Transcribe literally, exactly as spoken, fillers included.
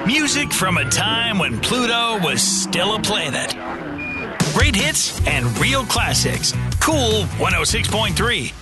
Music from a time when Pluto was still a planet. Great hits and real classics. Cool one oh six point three.